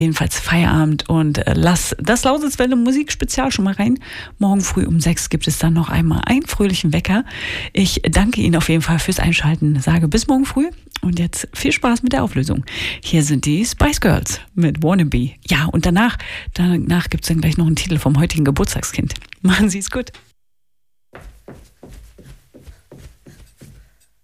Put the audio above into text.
Jedenfalls Feierabend und lass das Lausitzwelle Musikspezial schon mal rein. Morgen früh um 6 gibt es dann noch einmal einen fröhlichen Wecker. Ich danke Ihnen auf jeden Fall fürs Einschalten, sage bis morgen früh und jetzt viel Spaß mit der Auflösung. Hier sind die Spice Girls mit Wannabe. Ja, und danach gibt es dann gleich noch einen Titel vom heutigen Geburtstagskind. Machen Sie es gut.